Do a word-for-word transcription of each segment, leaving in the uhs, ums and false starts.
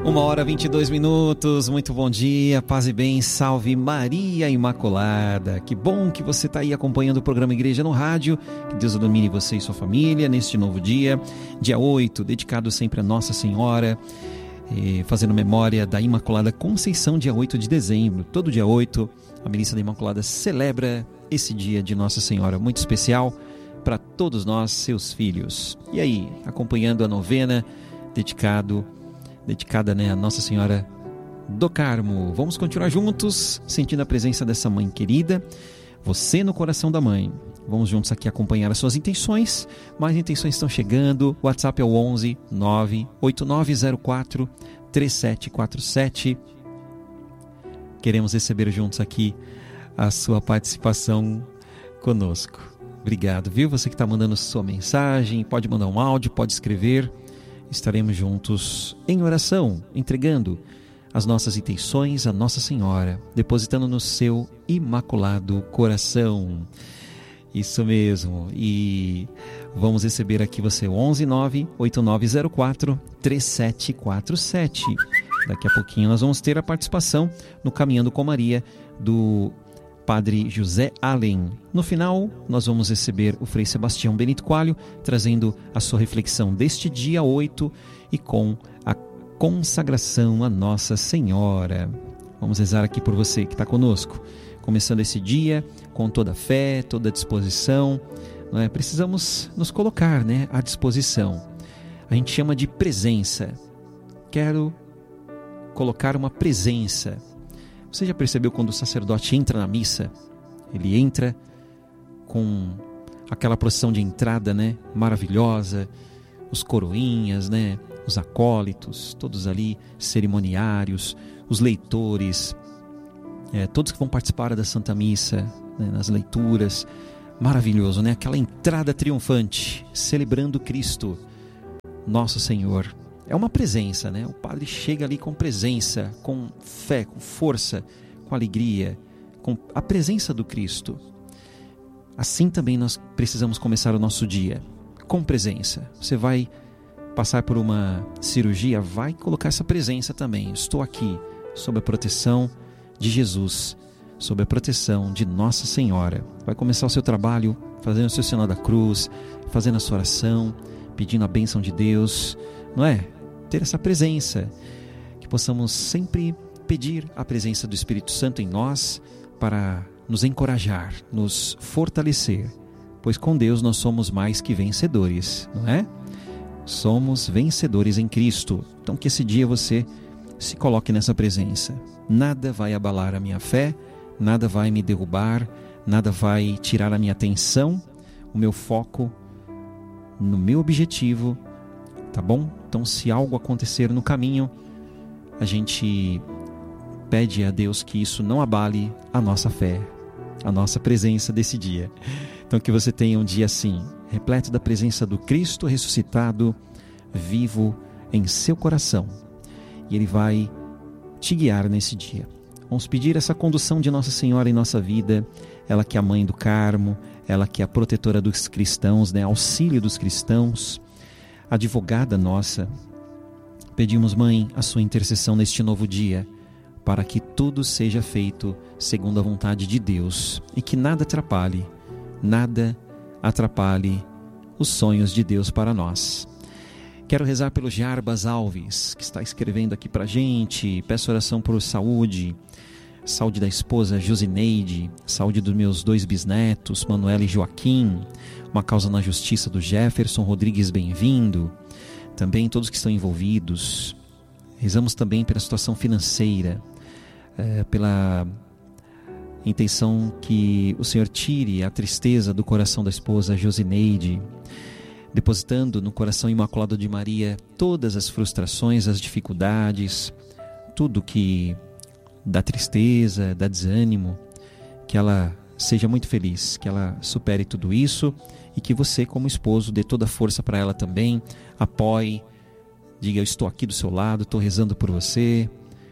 Uma hora vinte e dois minutos, muito bom dia, paz e bem, salve Maria Imaculada. Que bom que você está aí acompanhando o programa Igreja no Rádio. Que Deus ilumine você e sua família neste novo dia, dia oito, dedicado sempre a Nossa Senhora, eh, fazendo memória da Imaculada Conceição, dia oito de dezembro. Todo dia oito, a Milícia da Imaculada celebra esse dia de Nossa Senhora, muito especial para todos nós, seus filhos. E aí, acompanhando a novena, dedicado dedicada, né, a Nossa Senhora do Carmo. Vamos continuar juntos, sentindo a presença dessa mãe querida, você no coração da mãe. Vamos juntos aqui acompanhar as suas intenções. Mais intenções estão chegando. O WhatsApp é o onze nove oito nove zero quatro três sete quatro sete. Queremos receber juntos aqui a sua participação conosco. Obrigado, viu? Você que está mandando sua mensagem, pode mandar um áudio, pode escrever. Estaremos juntos em oração, entregando as nossas intenções a Nossa Senhora, depositando no seu imaculado coração. Isso mesmo. E vamos receber aqui você, onze nove oito nove zero quatro três sete quatro sete. Daqui a pouquinho nós vamos ter a participação no Caminhando com Maria do Padre José Allen. No final, nós vamos receber o Frei Sebastião Benito Coelho, trazendo a sua reflexão deste dia oito e com a consagração a Nossa Senhora. Vamos rezar aqui por você que está conosco, começando esse dia com toda a fé, toda a disposição. Não é? Precisamos nos colocar, né, à disposição. A gente chama de presença. Quero colocar uma presença. Você já percebeu quando o sacerdote entra na missa? Ele entra com aquela procissão de entrada, né, maravilhosa, os coroinhas, né, os acólitos, todos ali, cerimoniários, os leitores, é, todos que vão participar da Santa Missa, né, nas leituras. Maravilhoso, né? Aquela entrada triunfante, celebrando Cristo, nosso Senhor. É uma presença, né? O padre chega ali com presença, com fé, com força, com alegria, com a presença do Cristo. Assim também nós precisamos começar o nosso dia, com presença. Você vai passar por uma cirurgia, vai colocar essa presença também. Estou aqui, sob a proteção de Jesus, sob a proteção de Nossa Senhora. Vai começar o seu trabalho fazendo o seu sinal da cruz, fazendo a sua oração, pedindo a bênção de Deus, não é? Ter essa presença, que possamos sempre pedir a presença do Espírito Santo em nós para nos encorajar, nos fortalecer, pois com Deus nós somos mais que vencedores, não é? Somos vencedores em Cristo. Então que esse dia você se coloque nessa presença. Nada vai abalar a minha fé, nada vai me derrubar, nada vai tirar a minha atenção, o meu foco no meu objetivo, tá bom? Então, se algo acontecer no caminho, a gente pede a Deus que isso não abale a nossa fé, a nossa presença desse dia. Então, que você tenha um dia assim, repleto da presença do Cristo ressuscitado, vivo em seu coração. E Ele vai te guiar nesse dia. Vamos pedir essa condução de Nossa Senhora em nossa vida, ela que é a mãe do Carmo, ela que é a protetora dos cristãos, né? Auxílio dos cristãos, advogada nossa. Pedimos, Mãe, a sua intercessão neste novo dia, para que tudo seja feito segundo a vontade de Deus e que nada atrapalhe, nada atrapalhe os sonhos de Deus para nós. Quero rezar pelo Jarbas Alves, que está escrevendo aqui para a gente. Peço oração por saúde, saúde da esposa Josineide, saúde dos meus dois bisnetos, Manuela e Joaquim, uma causa na justiça do Jefferson Rodrigues, bem-vindo. Também todos que estão envolvidos. Rezamos também pela situação financeira, é, pela intenção que o Senhor tire a tristeza do coração da esposa Josineide, depositando no coração imaculado de Maria todas as frustrações, as dificuldades, tudo que dá tristeza, dá desânimo, que ela seja muito feliz, que ela supere tudo isso e que você, como esposo, dê toda a força para ela também, apoie, diga: eu estou aqui do seu lado, estou rezando por você,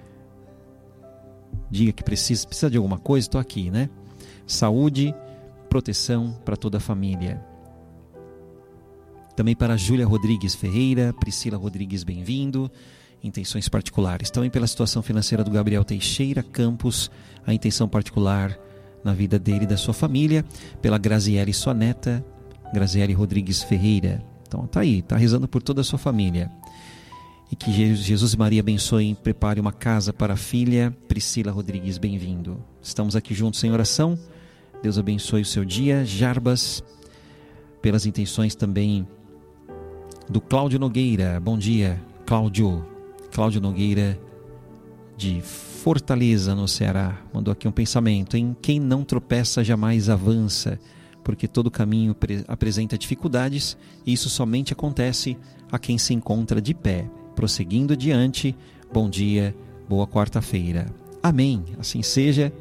diga que precisa, precisa de alguma coisa, estou aqui, né? Saúde, proteção para toda a família. Também para Júlia Rodrigues Ferreira, Priscila Rodrigues, bem-vindo. Intenções particulares. Também pela situação financeira do Gabriel Teixeira Campos, a intenção particular na vida dele e da sua família. Pela Graziele Soneta, Graziele Rodrigues Ferreira. Então tá aí, tá rezando por toda a sua família. E que Jesus e Maria abençoem e prepare uma casa para a filha Priscila Rodrigues, bem-vindo. Estamos aqui juntos em oração. Deus abençoe o seu dia. Jarbas, pelas intenções também do Cláudio Nogueira. Bom dia, Cláudio. Cláudio Nogueira, de Fortaleza, no Ceará, mandou aqui um pensamento: em quem não tropeça jamais avança, porque todo caminho apresenta dificuldades, e isso somente acontece a quem se encontra de pé. Prosseguindo adiante, bom dia, boa quarta-feira. Amém, assim seja.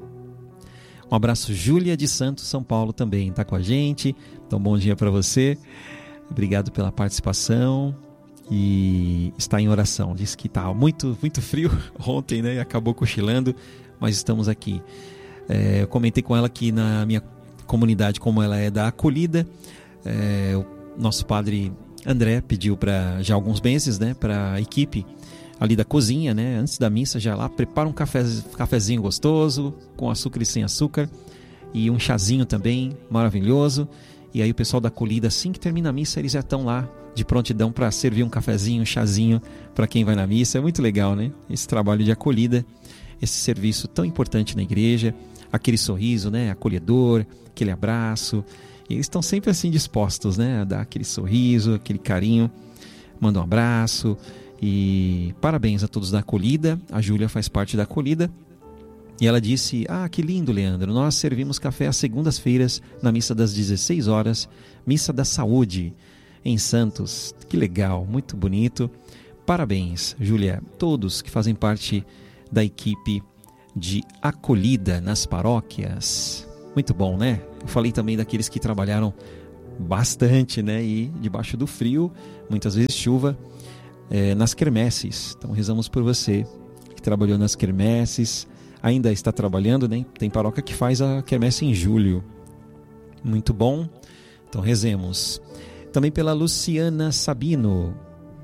Um abraço, Júlia de Santos, São Paulo, também está com a gente. Então, bom dia para você. Obrigado pela participação. E está em oração. Diz que está muito, muito frio ontem, né? Acabou cochilando, mas estamos aqui. É, eu comentei com ela que na minha comunidade, como ela é da acolhida, é, o nosso padre André pediu para já alguns meses, né, para a equipe ali da cozinha, né, antes da missa, já lá prepara um café, cafezinho gostoso, com açúcar e sem açúcar, e um chazinho também maravilhoso. E aí o pessoal da acolhida, assim que termina a missa, eles já estão lá de prontidão para servir um cafezinho, um chazinho para quem vai na missa. É muito legal, né? Esse trabalho de acolhida, esse serviço tão importante na igreja, aquele sorriso, né, acolhedor, aquele abraço. E eles estão sempre assim dispostos, né, a dar aquele sorriso, aquele carinho. Manda um abraço e parabéns a todos da acolhida. A Júlia faz parte da acolhida. E ela disse: ah, que lindo, Leandro, nós servimos café às segundas-feiras na missa das dezesseis horas, missa da saúde em Santos. Que legal, muito bonito. Parabéns, Júlia, todos que fazem parte da equipe de acolhida nas paróquias. Muito bom, né? Eu falei também daqueles que trabalharam bastante, né? E debaixo do frio, muitas vezes chuva, é, nas quermesses. Então rezamos por você que trabalhou nas quermesses, ainda está trabalhando, né? Tem paróquia que faz a quermesse em julho. Muito bom. Então rezemos. Também pela Luciana Sabino.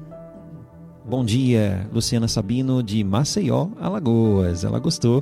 Bom dia, Luciana Sabino, de Maceió, Alagoas. Ela gostou,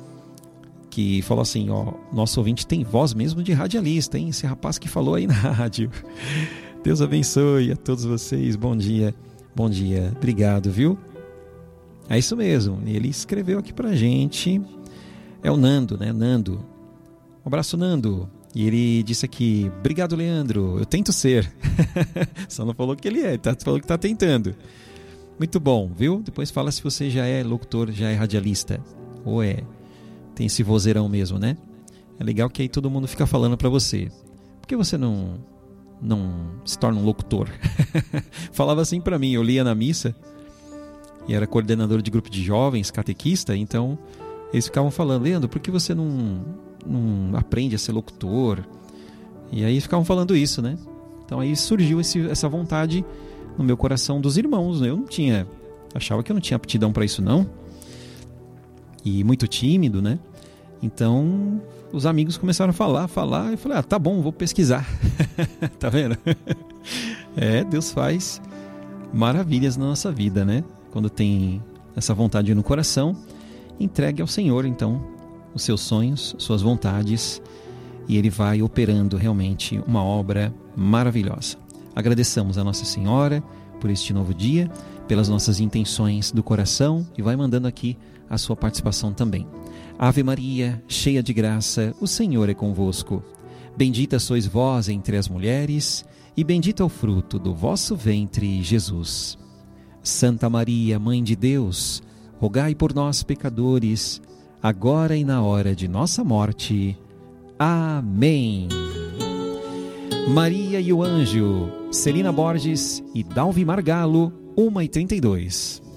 que falou assim: ó, nosso ouvinte tem voz mesmo de radialista, hein? Esse rapaz que falou aí na rádio. Deus abençoe a todos vocês. Bom dia, bom dia. Obrigado, viu? É isso mesmo, ele escreveu aqui pra gente. É o Nando, né? Nando. Um abraço, Nando. E ele disse aqui: obrigado, Leandro, eu tento ser. Só não falou que ele é, tá, falou que está tentando. Muito bom, viu? Depois fala se você já é locutor, já é radialista. Ou é, tem esse vozeirão mesmo, né? É legal que aí todo mundo fica falando para você: por que você não, não se torna um locutor? Falava assim para mim, eu lia na missa, e era coordenador de grupo de jovens, catequista, então eles ficavam falando: Leandro, por que você não... não aprende a ser locutor? E aí ficavam falando isso, né? Então aí surgiu esse, essa vontade no meu coração dos irmãos, né? Eu não tinha, achava que eu não tinha aptidão para isso não, e muito tímido, né? Então os amigos começaram a falar, falar, e eu falei: ah, tá bom, vou pesquisar. Tá vendo? É, Deus faz maravilhas na nossa vida, né? Quando tem essa vontade no coração, entregue ao Senhor, então, os seus sonhos, suas vontades, e Ele vai operando realmente uma obra maravilhosa. Agradeçamos a Nossa Senhora por este novo dia, pelas nossas intenções do coração, e vai mandando aqui a sua participação também. Ave Maria, cheia de graça, o Senhor é convosco. Bendita sois vós entre as mulheres, e bendito é o fruto do vosso ventre, Jesus. Santa Maria, Mãe de Deus, rogai por nós, pecadores, agora e na hora de nossa morte. Amém. Maria e o Anjo, Celina Borges e Dalvi Margalo, uma e trinta e dois.